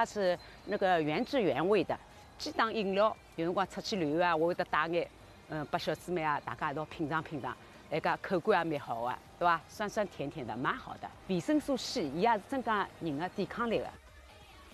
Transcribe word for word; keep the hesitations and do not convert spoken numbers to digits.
它是那个原汁原味的。鸡当饮料，有辰光出去旅游啊，我会得带眼，嗯，拨小姊妹啊，大家一道品尝品尝，那个口感也蛮好的，对吧？酸酸甜甜的，蛮好的。维生素 C，伊也是增加人的抵抗力的。